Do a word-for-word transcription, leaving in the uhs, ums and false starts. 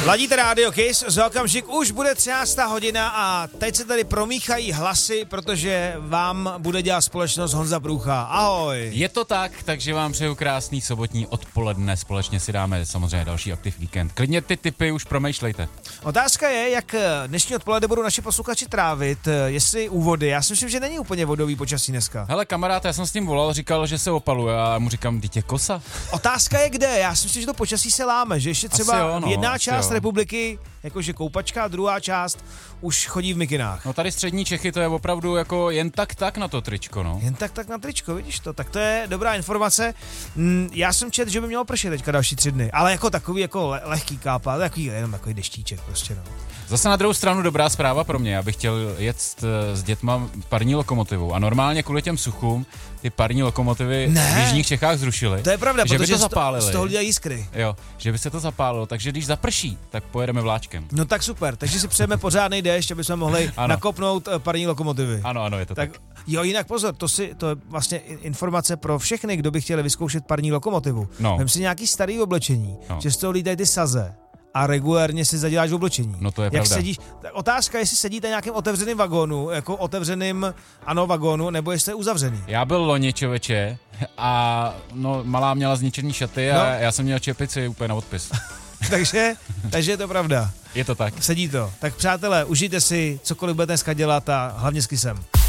Ladíte Radio Kiss, za okamžik už bude třináctá hodina a teď se tady promíchají hlasy, protože vám bude dělat společnost Honza Průcha. Ahoj. Je to tak, takže vám přeju krásný sobotní odpoledne, společně si dáme samozřejmě další aktiv víkend. Klidně ty tipy už promýšlejte. Otázka je, jak dnešní odpoledne budou naši posluchači trávit, jestli úvody. Já si myslím, že není úplně vodový počasí dneska. Hele kamarád, já jsem s ním volal, říkal, že se opaluje a já mu říkám, dítě kosa. Otázka je kde, já si myslím, že to počasí se láme, že ještě třeba jo, no, jedna část jo. republiky, jakože koupačka, druhá část už chodí v mikinách. No tady střední Čechy to je opravdu jako jen tak tak na to tričko, no. Jen tak tak na tričko, vidíš to, tak to je dobrá informace. Já jsem četl, že by mělo pršet teďka další tři dny, ale jako takový jako le- lehký kápa, takový jenom takový deštíček prostě, no. Zase na druhou stranu dobrá zpráva pro mě, já bych chtěl jet s dětma parní lokomotivou a normálně kvůli těm suchům ty parní lokomotivy ne. v jižních Čechách zrušili. To je pravda, že by protože to zapálili. z toho dělají jiskry. Jo, že by se to zapálilo, takže když zaprší, tak pojedeme vláčkem. No tak super, takže si přejeme pořádnej déšť, aby jsme mohli ano. nakopnout parní lokomotivy. Ano, ano, je to tak. tak. Jo, jinak pozor, to, si, to je vlastně informace pro všechny, kdo by chtěli vyzkoušet parní lokomotivu. No. Vem si nějaký starý oblečení, no. že z toho lítají ty saze a regulérně si zaděláš oblečení. No to je Jak pravda. sedíš, otázka, jestli sedíte na nějakém otevřeném vagónu, jako otevřeným, ano, vagónu, nebo jestli je uzavřený. Já byl loni, člověče, a no, malá měla zničený šaty a no. já jsem měl čepici úplně na odpis. takže, takže je to pravda. Je to tak. Sedí to. Tak přátelé, užijte si, cokoliv budete dneska dělat a hlavně s Kissem.